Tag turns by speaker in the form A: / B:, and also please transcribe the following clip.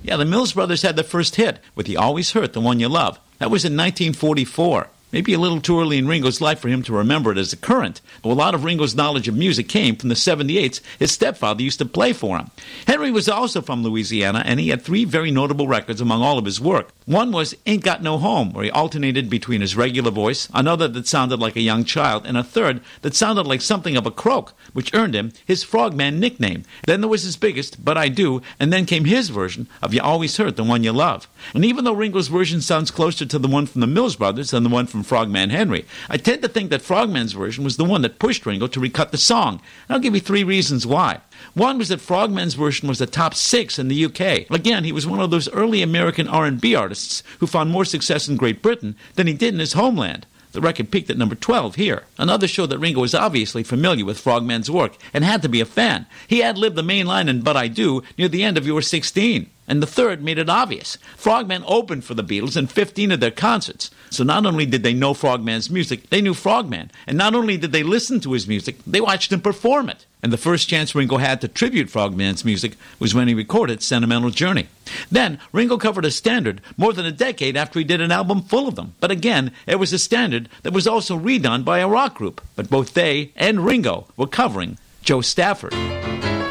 A: Yeah, the Mills Brothers had their first hit with You Always Hurt the One You Love. That was in 1944. Maybe a little too early in Ringo's life for him to remember it as a current. Well, a lot of Ringo's knowledge of music came from the 78s his stepfather used to play for him. Henry was also from Louisiana, and he had 3 very notable records among all of his work. One was Ain't Got No Home, where he alternated between his regular voice, another that sounded like a young child, and a third that sounded like something of a croak, which earned him his Frogman nickname. Then there was his biggest, But I Do, and then came his version of You Always Hurt the One You Love. And even though Ringo's version sounds closer to the one from the Mills Brothers than the one from Frogman Henry, I tend to think that Frogman's version was the one that pushed Ringo to recut the song. And I'll give you 3 reasons why. One was that Frogman's version was the top 6 in the UK. Again, he was one of those early American R&B artists who found more success in Great Britain than he did in his homeland. The record peaked at number 12 here. Another showed that Ringo was obviously familiar with Frogman's work and had to be a fan. He ad-libbed the main line in But I Do near the end of You're 16. And the third made it obvious. Frogman opened for the Beatles in 15 of their concerts. So not only did they know Frogman's music, they knew Frogman. And not only did they listen to his music, they watched him perform it. And the first chance Ringo had to tribute Frogman's music was when he recorded Sentimental Journey. Then, Ringo covered a standard more than a decade after he did an album full of them. But again, it was a standard that was also redone by a rock group. But both they and Ringo were covering Joe Stafford.